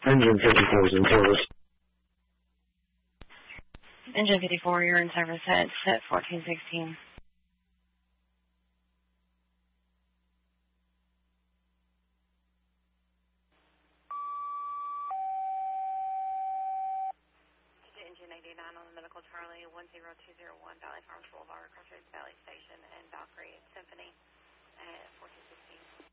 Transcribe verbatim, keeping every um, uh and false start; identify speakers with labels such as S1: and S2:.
S1: Engine fifty-four is in service.
S2: Engine fifty-four, you're in service at set fourteen sixteen.
S3: Engine eighty-nine on the Medical Charlie, one zero two zero one, Valley Farms Boulevard, Crossroads Valley Station, and Valkyrie Symphony at fourteen sixteen.